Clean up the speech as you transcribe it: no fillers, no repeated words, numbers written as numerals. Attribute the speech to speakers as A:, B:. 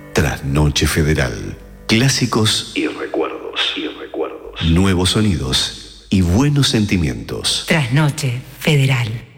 A: Trasnoche Federal. Clásicos y recuerdos. Nuevos sonidos y buenos sentimientos.
B: Trasnoche Federal.